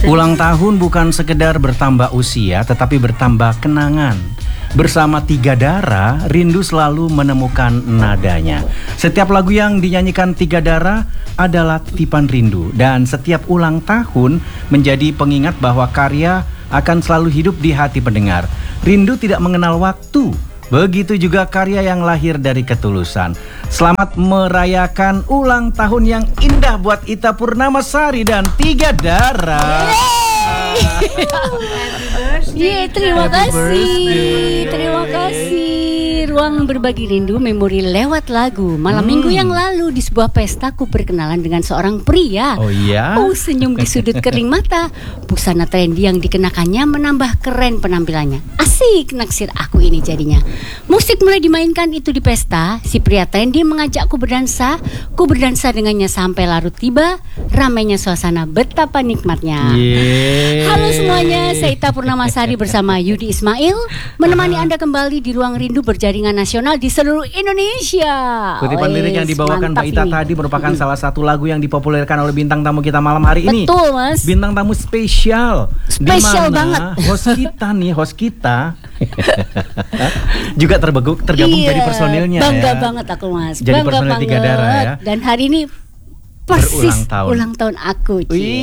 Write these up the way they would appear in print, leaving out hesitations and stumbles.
Ulang tahun bukan sekedar bertambah usia, tetapi bertambah kenangan. Bersama Tiga Dara, rindu selalu menemukan nadanya. Setiap lagu yang dinyanyikan Tiga Dara adalah titipan rindu. Dan setiap ulang tahun menjadi pengingat bahwa karya akan selalu hidup di hati pendengar. Rindu tidak mengenal waktu. Begitu juga karya yang lahir dari ketulusan. Selamat merayakan ulang tahun yang indah buat Ita Purnamasari dan Tiga Dara. Terima kasih. Terima kasih. Ruang berbagi rindu memori lewat lagu. Malam minggu yang lalu di sebuah pesta ku berkenalan dengan seorang pria. Oh iya? Senyum di sudut kering mata. Busana trendy yang dikenakannya menambah keren penampilannya. Asik naksir aku ini jadinya. Musik mulai dimainkan itu di pesta. Si pria trendy mengajakku berdansa. Ku berdansa dengannya sampai larut tiba. Ramainya suasana, betapa nikmatnya. Halo semuanya, saya Ita Purnamasari bersama Yudi Ismail menemani Anda kembali di Ruang Rindu berjaringan nasional di seluruh Indonesia. Kutipan lirik yang dibawakan Mbak Ita tadi merupakan salah satu lagu yang dipopulerkan oleh bintang tamu kita malam hari ini. Betul, Mas. Bintang tamu spesial. Spesial banget. Host kita juga tergabung jadi personilnya. Bangga banget aku, Mas. Jadi Bangga personil Tiga Dara ya. Dan hari ini persis ulang tahun aku.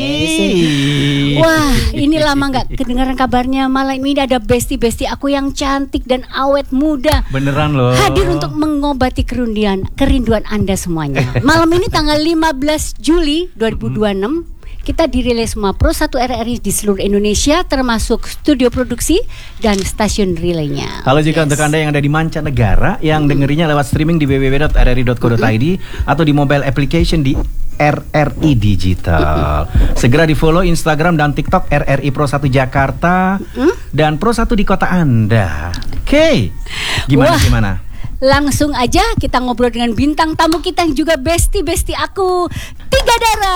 Wah, ini lama gak kedengaran kabarnya. Malam ini ada bestie-bestie aku yang cantik dan awet muda. Beneran loh. Hadir untuk mengobati kerinduan Anda semuanya. Malam ini tanggal 15 Juli 2026 kita dirilis semua Pro 1 RRI di seluruh Indonesia, termasuk studio produksi dan stasiun relaynya. Halo juga untuk Anda yang ada di mancanegara, yang dengerinya lewat streaming di www.rri.co.id atau di mobile application di RRI Digital. Segera di follow Instagram dan TikTok RRI Pro 1 Jakarta dan Pro 1 di kota Anda. Oke, gimana? Langsung aja kita ngobrol dengan bintang tamu kita yang juga bestie aku, Tiga Dara.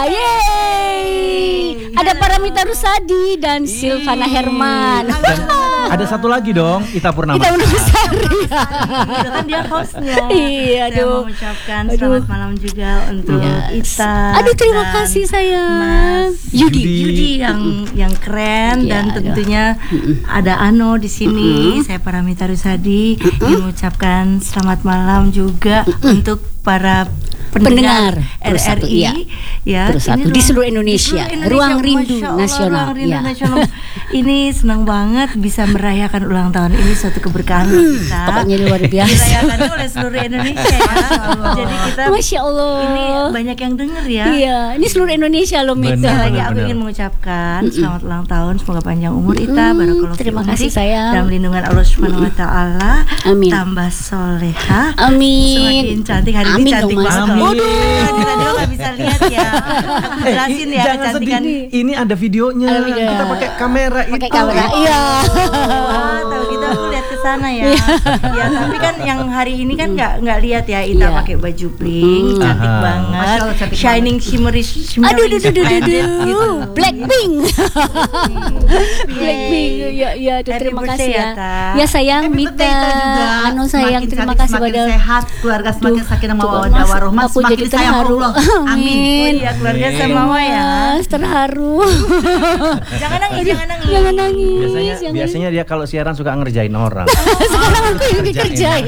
Yeay. Ada Paramita Rusady dan Silvana Herman. Ada satu lagi dong, Ita Purnamasari. Kan dia hostnya. Iya, saya mau mengucapkan selamat malam juga untuk Ita. Aduh, terima kasih sayang. Yudi yang keren dan tentunya ada Ano di sini. Saya Paramita Rusady yang mengucapkan selamat malam juga untuk para pendengar RRI ya, terus satu di seluruh Indonesia. Ruang Rindu Nasional. Ini senang banget bisa merayakan ulang tahun ini, suatu keberkahan kita. Pokoknya luar biasa. Dirayakan oleh seluruh Indonesia ya. Jadi kita Masya Allah. Ini banyak yang denger ya. Iya, ini seluruh Indonesia loh Mita. Lagi aku ingin mengucapkan selamat ulang tahun, semoga panjang umur Ita, barakallahu terima kasih sayang. dalam lindungan Allah Subhanahu wa taala. Amin. Tambah soleha. Amin. Semakin cantik, hari ini cantik banget. Tadi nggak bisa lihat ya. Aku jelasin ya kecantikan. Ini ada videonya. Kita pakai kamera itu. Pakai kamera. Iya. Wah, tahu gitu aku lihat ke sana ya. Ya, tapi kan yang hari ini kan nggak lihat ya. Ita pakai baju bling, cantik banget. Shining shimmery. Aduh. Blackpink. Blackpink. Ya, terima kasih ya. Ya sayang, Mita. Anu sayang, terima kasih pada sehat, keluarga semakin sakinah mawaddah warahmah, semakin sayang Allah. Amin. Iya, keluarga sama ya. Terharu. Jangan nangis. Biasanya dia kalau siaran suka ngerjain orang. Sekarang aku yang dikerjain.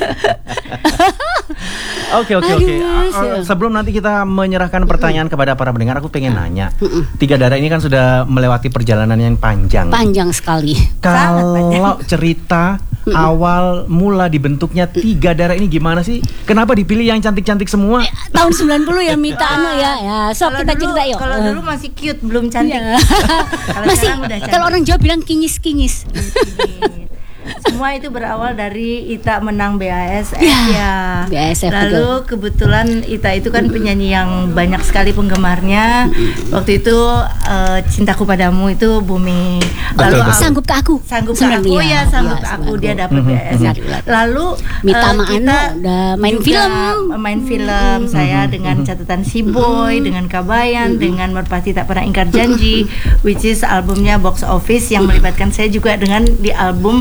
Oke. Sebelum nanti kita menyerahkan pertanyaan kepada para pendengar, aku pengen nanya. Tiga Dara ini kan sudah melewati perjalanan yang panjang. Panjang sekali. Kalau cerita awal mula dibentuknya Tiga Dara ini gimana sih? Kenapa dipilih yang cantik-cantik semua? Tahun 90 ya Mita sok kita cerita yuk. Kalau dulu masih cute, belum cantik. Masih kalau orang Jawa bilang kinyis. Semua itu berawal dari Ita menang BASF ya. BASF lalu kebetulan Ita itu kan penyanyi yang banyak sekali penggemarnya. Waktu itu Cintaku Padamu itu booming. Lalu Sanggup ke Aku dia dapat BASF. Lalu Mita Ma'ano udah main film saya dengan Catatan Si Boy, dengan Kabayan, dengan Merpati Tak Pernah Ingkar Janji, which is albumnya box office yang melibatkan saya juga dengan di album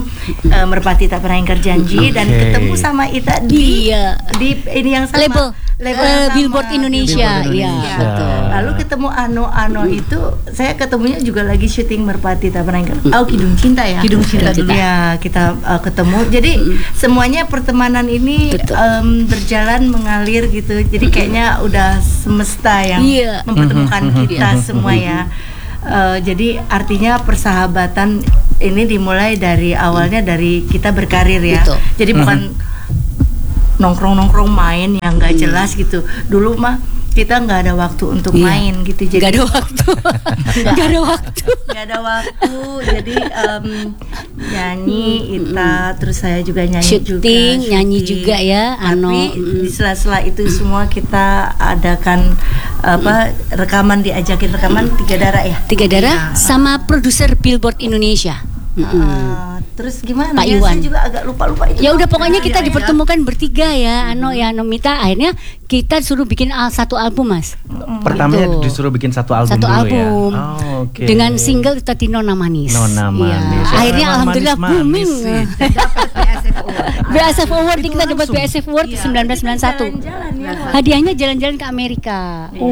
Merpati Tak Pernah Ingkar Janji dan ketemu sama Ita di ini yang sama label sama. Billboard Indonesia. Billboard Iya, Indonesia. betul. Lalu ketemu Ano itu saya ketemunya juga lagi syuting Merpati Tak Pernah Ingkar. Kidung Cinta ya. Kidung Cinta dulu. Ya, kita ketemu. Jadi semuanya pertemanan ini berjalan mengalir gitu. Jadi kayaknya udah semesta yang Iya. mempertemukan kita semua ya. Jadi artinya persahabatan ini dimulai dari awalnya dari kita berkarir ya. Betul. Jadi bukan nongkrong main yang nggak jelas gitu. Dulu mah kita nggak ada waktu untuk main gitu. Jadi Gak ada waktu. Gak ada waktu. nggak ada waktu. Jadi nyanyi Ita, terus saya juga nyanyi Syuting, nyanyi juga ya, Tapi di sela-sela itu semua kita adakan rekaman, diajakin rekaman Tiga Darah ya. Tiga Darah sama produser Billboard Indonesia. Terus gimana? Pak ya, Iwan. saya juga agak lupa itu. Ya udah pokoknya kita dipertemukan bertiga ya, Ano ya, Nomita. Akhirnya kita suruh bikin satu album, Mas. Pertamanya Gitu. disuruh bikin satu album Satu dulu album. ya. Oh, oke. Dengan single Tati Nona Manis. Nona Manis. Iya. Ya, Akhirnya memang alhamdulillah manis-manis booming. sih. Dapat BSF Award. BSF Award kita dapat langsung. BSF Award 1991. Jalan-jalan ya. Hadiahnya jalan-jalan ke Amerika.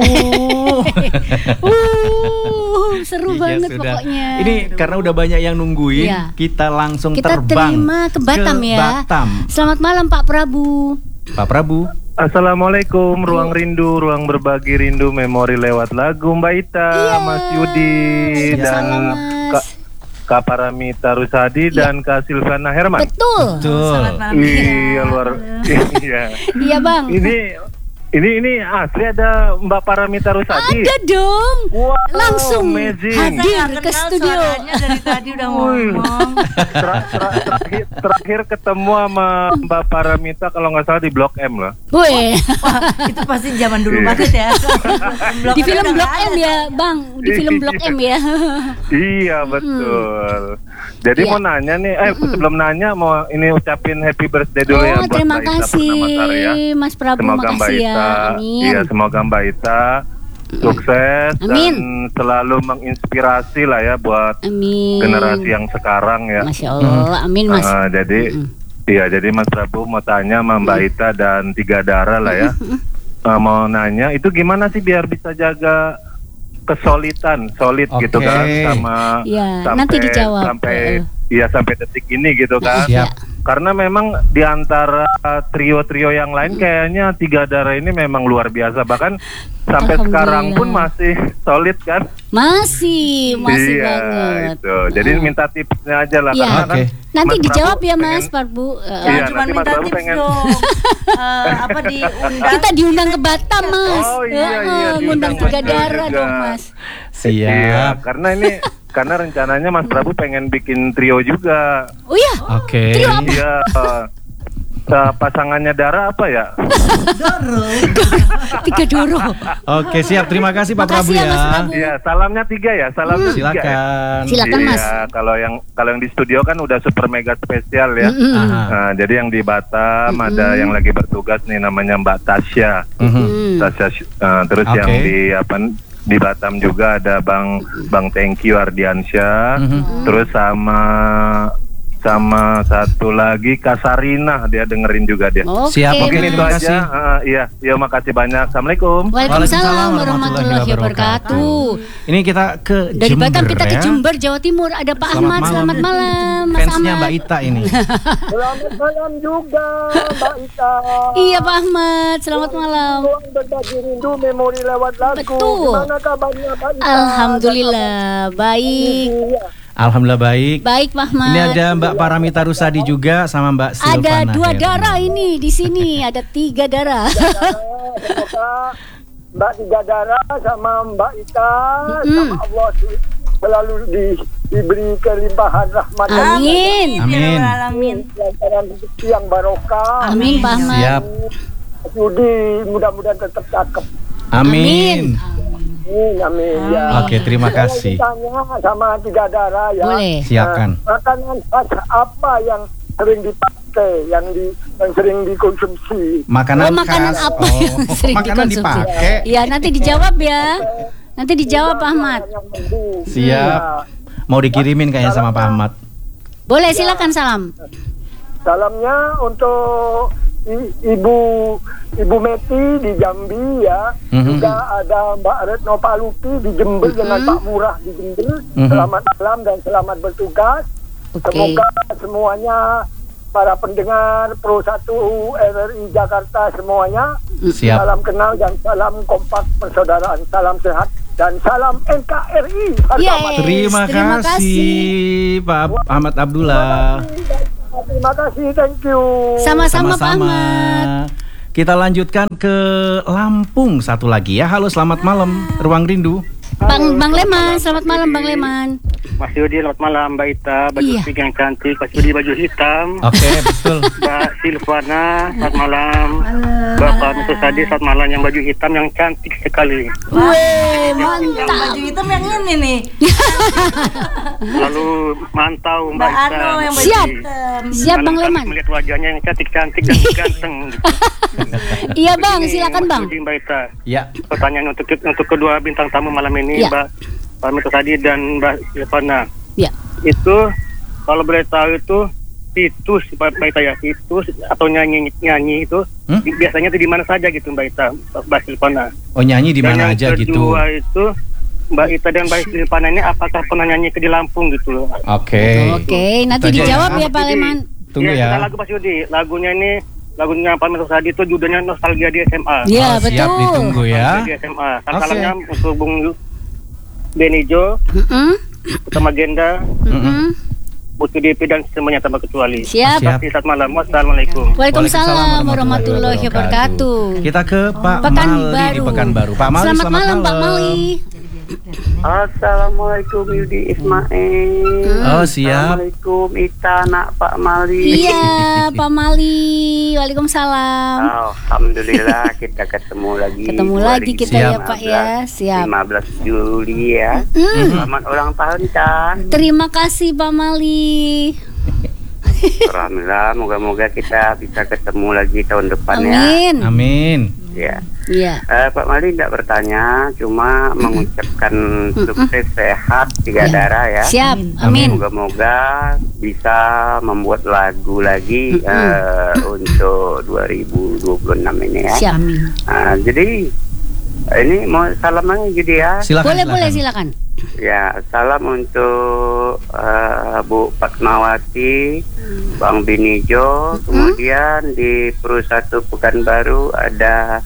Seru Iya, banget sudah. pokoknya. Ini karena udah banyak yang nungguin, Iya. kita langsung Kita terbang terima ke Batam ya. Batam. Selamat malam Pak Prabu. Pak Prabu. Assalamualaikum, ruang rindu, ruang berbagi rindu, memori lewat lagu Mbak Ita, Mas Yudi, dan Kak Paramita Rusadi dan Kak Silvana Herman. Betul. Selamat malam. Iya, luar iya. Iya Bang. Ini asli ada Mbak Paramita Rusadi. Ada dong. Wow, Langsung amazing. hadir Nggak ke kenal studio. suaranya dari tadi udah ngomong. Terakhir ketemu sama Mbak Paramita kalau nggak salah di Blok M lah. Woi, Wah, itu pasti zaman dulu Iya. banget ya. di film Blok M ya, Bang. Di film Blok M ya. Iya betul. Jadi Iya. mau nanya nih, sebelum nanya mau ini ucapin happy birthday dulu ya buat Terima Mbak Ita kasih Purnamasari ya. Mas Prabu, Semoga Mbak makasih ya. Ita, Amin. iya semoga Mbak Ita sukses Amin. dan selalu menginspirasi lah ya buat Amin. generasi yang sekarang ya. Masya Allah, amin Mas. Jadi Mas Prabu mau tanya sama Mbak Ita dan Tiga Darah lah ya. Mau nanya itu gimana sih biar bisa jaga kesulitan, solid Oke. gitu kan sama Ya, sampai nanti dijawab. sampai detik ini gitu kan. Siap. Karena memang di antara trio-trio yang lain kayaknya Tiga Darah ini memang luar biasa, bahkan sampai sekarang pun masih solid kan. Masih Iya, banget. itu. Jadi minta tipsnya aja lah Iya. karena kan Oke. Nanti Mas dijawab Prabu ya Mas pengen- Prabu. Iya, Cuma nanti Mas minta Prabu tips pengen- dong. Diundang. Kita diundang ke Batam Mas. Oh, iya, Ngundang diundang Tiga Mas Darah juga. dong Mas. Siap. Iya, karena rencananya Mas Prabu pengen bikin trio juga. Oh iya. Oke. Trio apa? Iya. Pasangannya Dara apa ya? Tiga Doro. Oke, siap. Terima kasih Pak Prabu Makasih ya, ya. Mas Prabu. Iya, salamnya 3 ya, salamnya 3 ya. Silakan. Silakan Mas. Iya, kalau yang di studio kan udah super mega spesial ya. Aha. Nah, jadi yang di Batam ada yang lagi bertugas nih namanya Mbak Tasya. Tasya terus Oke. yang di Batam juga ada Bang Tengki Ardiansyah. Terus sama satu lagi Kasarina, dia dengerin juga dia. Oke. Siap, oke, Mungkin itu terima kasih. aja. Iya, makasih banyak. Assalamualaikum. Waalaikumsalam warahmatullahi wabarakatuh. Ini kita ke Dari Jember Batam kita ke ya. Jember, Jawa Timur. Ada Pak Ahmad. Selamat malam, Mas Fansnya Ahmad. Mbak Ita ini. Selamat malam juga Mbak Ita. Iya Pak Ahmad, selamat malam. Berbagi rindu memori lewat lagu. Betul. Gimana kabarnya Mbak Ita? Alhamdulillah, baik. Alhamdulillah baik. Baik Pak Ahmad. Ini ada Mbak Paramita Rusadi juga sama Mbak Silvana. Ada 2 Herman. darah ini di sini, ada 3 darah. Semoga Mbak Tiga Darah sama Mbak Ita sama Allah selalu diberi kelimpahan rahmat dan Amin. Amin. Alamin. lancaran rezeki yang barokah. Amin Pak Ahmad. Siap. Yudi mudah-mudahan tetap cakep. Amin. Amin ya. Oke, terima kasih. Tanya sama Tiga Darah ya. Boleh. Silakan. Makanan khas apa yang sering dipakai, yang sering dikonsumsi? Makanan Makanan khas. apa yang sering makanan dikonsumsi? dipakai. Iya, nanti dijawab ya. Nanti dijawab Pak Ahmad. Siap. Mau dikirimin kayaknya sama Pak Ahmad. Boleh, silakan salam. Salamnya untuk Ibu Meti di Jambi ya. Juga ada Mbak Retno Palupi di Jember dengan Pak Murah di Jember. Selamat malam dan selamat bertugas. Semoga semuanya para pendengar Pro 1 RRI Jakarta semuanya Siap. salam kenal dan salam kompak persaudaraan, salam sehat dan salam NKRI. Terima kasih Pak Ahmad Abdullah. Terima kasih, thank you. Sama-sama Pak Ahmad. Kita lanjutkan ke Lampung satu lagi ya. Halo, selamat malam Ruang Rindu. Bang Leman, selamat malam Bang Leman. Mas Yudi, selamat malam. Mbak Ita, baju pink yang cantik. Mas Yudi, baju hitam. Oke, betul. Mbak Silvana, selamat malam. Bapak Musa Sadi, selamat malam. Yang baju hitam yang cantik sekali. Weh, Yang mantap. baju hitam yang ini nih. Lalu mantau Mbak Mbak Ita. Ano yang baju Siap. hitam. Siap Bang Leman. Melihat wajahnya yang cantik-cantik dan ganteng. Iya Bang, silakan Bang. Mas Yudi, Mbak Ita. Ya. Pertanyaan untuk kedua bintang tamu malam ini, Ya. Mbak Musa Sadi dan Mbak Silvana. Ya. Itu kalau boleh tahu itu situs Mbak Ita ya, situs atau nyanyi itu biasanya itu di mana saja gitu Mbak Ita, Mbak Silvana. Oh, nyanyi di mana aja Dan yang gitu. kedua itu Mbak Ita dan Mbak Silvana ini apakah pernah nyanyi di Lampung gitu? Oke. Oke, nanti Itu aja dijawab ya. ya Pak Leman. Tunggu ya. Lagu Mas Yudi, lagunya Pak Musa Sadi itu judulnya Nostalgia di SMA. Iya, Oh, siap, betul. ditunggu ya. Nostalgia di SMA. Oke. Salamnya untuk Bung Benijo, Utama Genda, Putri DP dan semuanya tanpa kecuali. Siap. Siap. Selamat malam. Wassalamualaikum. Waalaikumsalam warahmatullahi wabarakatuh. Kita ke Pak Pekanbaru. Mali di Pekanbaru. Pak Mali, Selamat malam Pak Mali. Assalamualaikum Yudi Ismail. Oh, siap. Assalamualaikum Ita nak Pak Mali. Iya Pak Mali. Waalaikumsalam. Alhamdulillah kita ketemu lagi. Ketemu lagi kita ya Pak ya. Siap. 15 Juli ya. Selamat ulang tahun Tan. Terima kasih Pak Mali. Alhamdulillah, moga-moga kita bisa ketemu lagi tahun depan ya. Amin. Amin. Ya. Iya. Pak Mali tidak bertanya, cuma mengucapkan sukses sehat tiga darah ya. Siap. Amin. Moga-moga bisa membuat lagu lagi untuk 2026 ini ya. Siap. Jadi ini mau salaman jadi ya. Silakan. Boleh silakan. Ya, salam untuk Bu Fatmawati, Bang Binijo, kemudian di Pro 1 Pekanbaru ada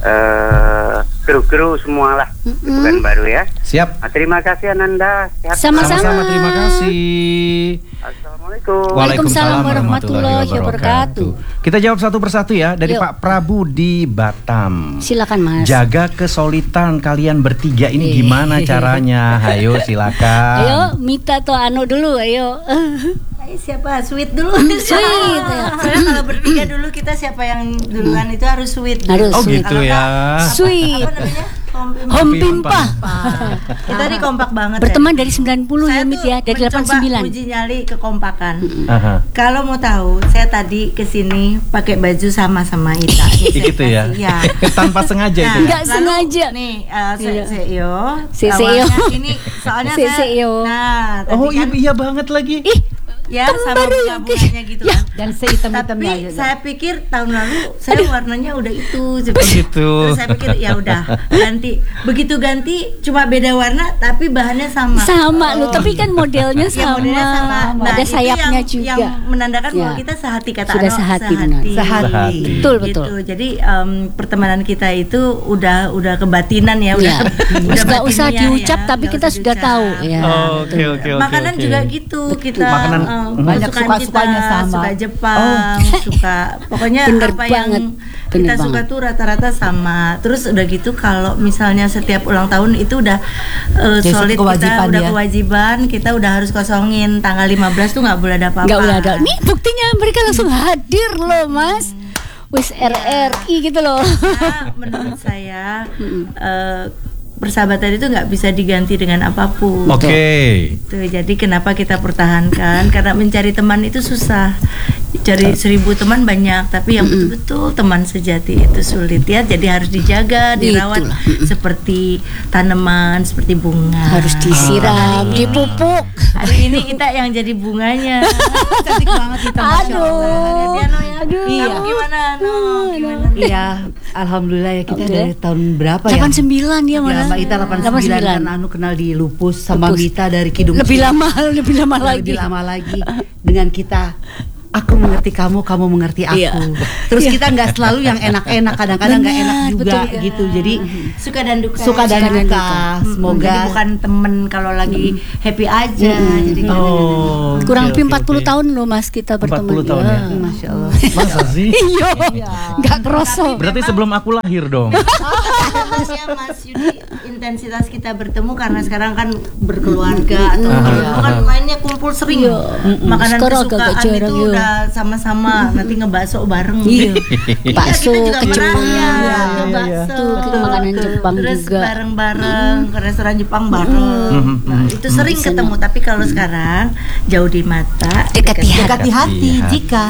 kru-kru semualah di Pekanbaru ya. Siap. Terima kasih Ananda. Sehat Sama-sama. Sama-sama, terima kasih. Assalamualaikum. Waalaikumsalam warahmatullahi wabarakatuh. Kita jawab satu persatu ya. Dari Yuk. Pak Prabu di Batam. Silakan Mas. Jaga kesolidan kalian bertiga ini gimana caranya? Ayo silakan. Ayo Mita atau Ano dulu ayo. Siapa? Sweet dulu. Sweet. Soalnya kalau bertiga dulu kita siapa yang duluan itu harus sweet. Harus Oh sweet. gitu ya. Sweet. Apa namanya? Home Pimpa. Kita nih kompak banget. Berteman dari 90 ya Mit ya, dari mencoba 89. uji nyali kekompakan. Aha. Kalau mau tahu, saya tadi kesini pakai baju sama Ita. Gitu ya. Iya. Tanpa sengaja itu. ya? Nggak sengaja. Nih, Iya. CEO. CEO. Awalnya ini soalnya saya. CEO. Nah, tadi Oh kan iya banget lagi. ya sama bunga-bunganya gitu Ya. kan. Dan sehitam-hitamnya Tapi saya pikir tahun lalu saya warnanya udah itu Gitu. Terus saya pikir ya udah ganti. Begitu ganti cuma beda warna tapi bahannya sama. Sama loh, tapi kan modelnya Ya, sama. modelnya sama. Nah, Ada itu sayapnya yang, juga. yang menandakan bahwa Ya. kita sehati kata Sudah Ano, sehati, benar. Sehati. Betul Gitu. betul. Jadi pertemanan kita itu udah kebatinan ya, Ya. Nggak usah batiniah diucap ya, tapi nggak kita usah sudah diucap. tahu ya. Oke. Makanan juga gitu, kita Makanan banyak kesukaan suka-sukanya kita, sama. suka Jepang, suka pokoknya Bener apa banget, yang bener kita suka banget. tuh rata-rata sama. Terus udah gitu kalau misalnya setiap ulang tahun itu udah Jadi solid, kita kewajiban udah ya. kewajiban, kita udah harus kosongin tanggal 15 tuh nggak boleh ada apa-apa. Nggak boleh ada. Nih buktinya mereka langsung hadir loh Mas. Wis RRI gitu loh. Karena menurut saya persahabatan itu nggak bisa diganti dengan apapun. Oke. Tuh, jadi kenapa kita pertahankan? Karena mencari teman itu susah. Cari 1000 teman banyak, tapi yang betul-betul teman sejati itu sulit ya. Jadi harus dijaga, dirawat seperti tanaman, seperti bunga. Harus disiram, dipupuk. Hari ini kita yang jadi bunganya. Cantik banget kita. Aduh. Iya. Kamu gimana, No? Gimana? Iya, alhamdulillah ya kita Oke. dari tahun berapa ya? 89 dia mana? Ya, Mbak Ita 89 kan kenal di Lupus sama Lupus. Mita dari Kidung Lebih Cina. lama Lebih lama lagi dengan kita. Aku mengerti kamu, kamu mengerti aku. Iya. Terus kita nggak selalu yang enak-enak, kadang-kadang nggak enak Benar, juga betul. gitu. Jadi Suka dan duka. suka dan Suka dan duka. duka. Semoga Jadi bukan temen kalau lagi happy aja. Jadi Oh, Kurang oke, lebih oke, 40 oke. tahun loh Mas kita 40 berteman. tahun ya? Masya Allah. Masa sih? Iya. Enggak kerasa. Berarti sebelum aku lahir dong. ya Mas Yudi, intensitas kita bertemu karena sekarang kan berkeluarga atau dulu kan mainnya kumpul sering. Makanan Sekarang kesukaan agak jarang, itu iya. udah sama-sama nanti ngebakso bareng. Iya. Bakso Kita juga ke Jepang. pernah, ya, Iya, ke bakso. Tuh, ke makanan Jepang Terus juga. bareng-bareng ke restoran Jepang bareng. Nah, itu sering ketemu, tapi kalau sekarang jauh di mata, Dekat di hati. Dekat di hati jika.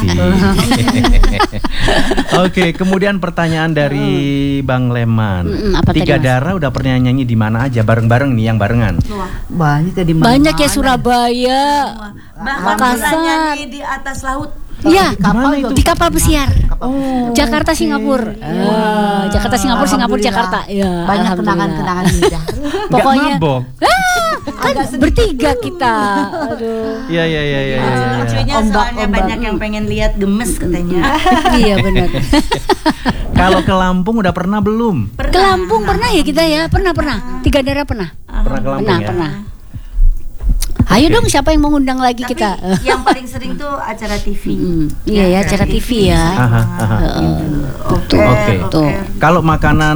Oke, kemudian pertanyaan dari Bang Leman. Apa tadi, Tiga Mas? Darah udah pernah nyanyi di mana aja bareng-bareng nih yang barengan? Banyak tadi Banyak ya Surabaya. bahkan Makassar. pernah nyanyi di atas laut. Iya, Mana itu? di kapal pesiar. Jakarta Singapura. Jakarta Singapura, Singapura Jakarta. Ya, Banyak alhamdulillah. kenangan-kenangan indah. Pokoknya Nggak mabok. kan bertiga kita. Aduh. Iya, iya, iya, iya, iya. Lucunya soalnya banyak yang pengen lihat gemes katanya. Iya benar. Kalau ke Lampung udah pernah belum? Ke Lampung pernah ya kita ya? Pernah. Tiga Darah pernah. Pernah ke Lampung ya? Pernah. Ayo Oke. dong, siapa yang mau ngundang lagi Tapi kita? yang paling sering tuh acara TV. Iya ya, acara TV ya. Aha, aha. Oke. Tuh. Kalau makanan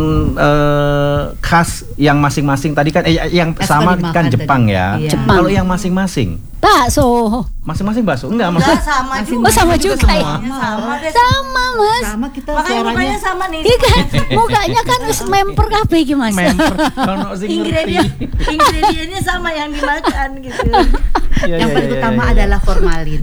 khas yang masing-masing tadi kan yang sama dimakan kan tadi. Jepang ya. Iya. Jepang. Kalau yang masing-masing, Bakso. masing-masing bakso enggak Enggak maksud sama juga. Oh sama juga ya. Sama deh. Sama Mas. Sama kita Makanya mukanya suaranya. sama nih. Iya kan, mukanya kan wis memper kabeh iki Mas. member. Kalau sing Ingredient ngerti. ingredientnya sama yang dimakan gitu. Iya, Yang iya, paling iya, utama iya. adalah formalin.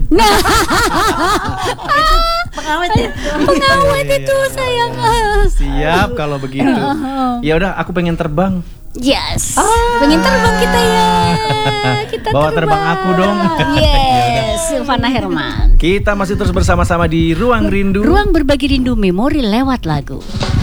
Pengawet ya. Pengawet itu sayang. Siap kalau begitu. Ya udah, aku pengen terbang. Yes. Pengen terbang kita ya. Kita Bawa terbang aku dong. Yes, Silvana Herman. Kita masih terus bersama-sama di Ruang Rindu. Ruang berbagi rindu memori lewat lagu.